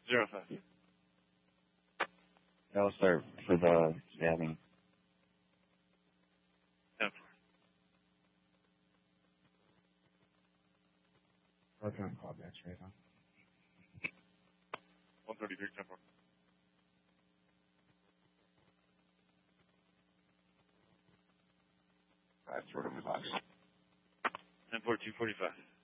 05. No, sir, for the stabbing. 10-4. Working on call back straight on. 133, 10-4. Sort of box. 10-4, 245.